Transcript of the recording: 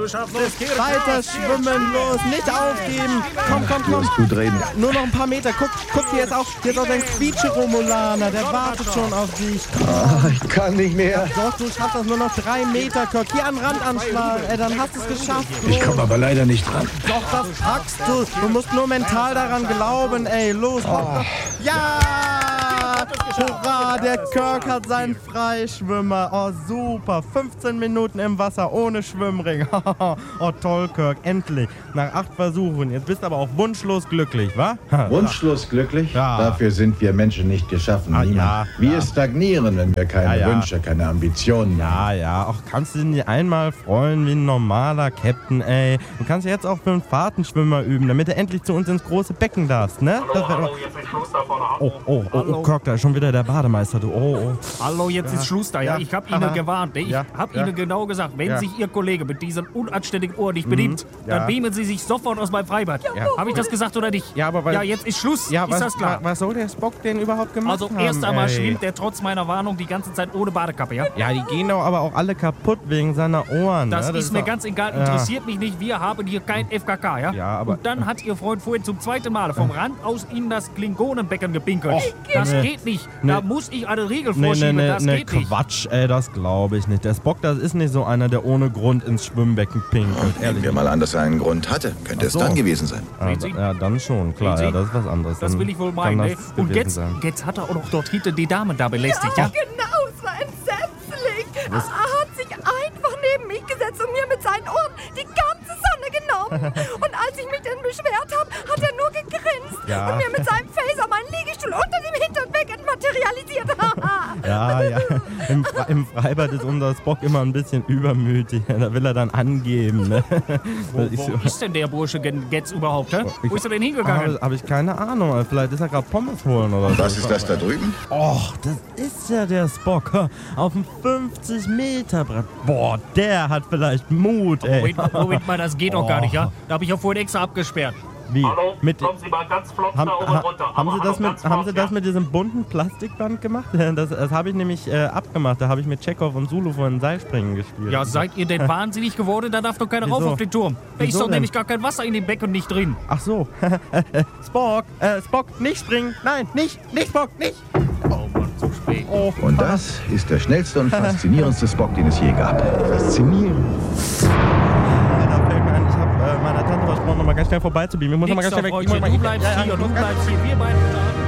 Du schaffst es, Kirk. Weiter schwimmen, los, nicht aufgeben. Komm. Gut reden. Nur noch ein paar Meter. Guck, hier ist auch dein Quietsche-Romulaner. Der wartet schon auf dich. Ich kann nicht mehr. Doch, du schaffst das nur noch 3 Meter, Kirk. Hier an den Rand anschlagen. Dann hast du es geschafft. Ich komme aber leider nicht dran. Doch, das packst du. Du musst nur mental daran glauben, ey. Los, mach. Ja! Hurra, der Kirk hat seinen Freischwimmer. Oh, super. 15 Minuten im Wasser ohne Schwimmring. Oh, toll, Kirk. Endlich. Nach 8 Versuchen. Jetzt bist du aber auch wunschlos glücklich, wa? Wunschlos glücklich? Ja. Dafür sind wir Menschen nicht geschaffen. Niemand. Ja, Wir stagnieren, wenn wir keine Wünsche, keine Ambitionen haben. Ja. Auch kannst du dich nicht einmal freuen wie ein normaler Captain, ey. Du kannst jetzt auch für einen Fahrtenschwimmer üben, damit du endlich zu uns ins große Becken darfst, ne? Hallo, jetzt ist Schluss da vorne. Oh, Kirk, da ist schon wieder der Bademeister, du. Oh. Hallo, jetzt ist Schluss da, ja? Ich hab Ihnen gewarnt. Ich hab Ihnen genau gesagt, wenn sich Ihr Kollege mit diesen unanständigen Ohren nicht benimmt, dann beamen Sie sich sofort aus meinem Freibad. Habe ich das gesagt oder nicht? Ja, aber weil... jetzt ist Schluss. Ja, ist das klar? Was soll der Spock denn überhaupt gemacht haben? Also erst einmal schwimmt der trotz meiner Warnung die ganze Zeit ohne Badekappe, ja? Ja, die gehen doch aber auch alle kaputt wegen seiner Ohren. Das ne? ist mir ganz egal, interessiert mich nicht. Wir haben hier kein FKK, ja? Ja, aber... Und dann hat Ihr Freund vorhin zum 2. Mal vom Rand aus in das Klingonenbecken gepinkelt. Das geht nicht. Da muss ich eine Regel vorschieben. Das geht nicht. Quatsch, ey, das glaube ich nicht. Der Spock, das ist nicht so einer, der ohne Grund ins Schwimmbecken pinkelt. Nehmen wir mal an, dass er einen Grund hatte. Könnte es dann gewesen sein. Ja, dann schon, klar. Ja, das ist was anderes. Das will ich wohl meinen, ne? Und jetzt hat er auch noch dort hinten die Damen da belästigt, ja? Genau, es war entsetzlich. Er hat sich einfach neben mich gesetzt und mir mit seinen Ohren die ganze Sonne genommen. Und als ich mich dann beschwert habe, hat er nur gegrinst und mir mit seinem Phaser meinen Liegestuhl unter dem Hinternbecken materialisiert. Ja. Im Freibad ist unser Spock immer ein bisschen übermütig. Da will er dann angeben. Ne? Wo ist denn der Bursche jetzt überhaupt? Wo ist er denn hingegangen? Habe ich keine Ahnung. Vielleicht ist er gerade Pommes holen oder so. Was ist das da drüben? Och, das ist ja der Spock. Auf dem 50-Meter-Brett. Boah, der hat vielleicht Mut, ey. Moment mal, das geht doch gar nicht, ja? Da habe ich ja vorhin extra abgesperrt. Wie? Hallo, kommen Sie mal ganz flott da oben runter. Haben Sie das mit diesem bunten Plastikband gemacht? Das habe ich nämlich abgemacht. Da habe ich mit Chekhov und Zulu vorhin Seilspringen gespielt. Ja, seid ihr denn wahnsinnig geworden? Da darf doch keiner rauf auf den Turm. Da ist doch nämlich gar kein Wasser in dem Becken nicht drin. Ach so. Spock, nicht springen. Nein, nicht Spock, nicht. Oh Mann, zu spät. Und das ist der schnellste und faszinierendste Spock, den es je gab. Faszinierend. Da fällt mir ein, ich habe meiner Tante versprochen, noch mal ganz schnell vorbeizubeamen. Ich muss noch mal ganz schnell weg. Du bleibst hier, wir beide da.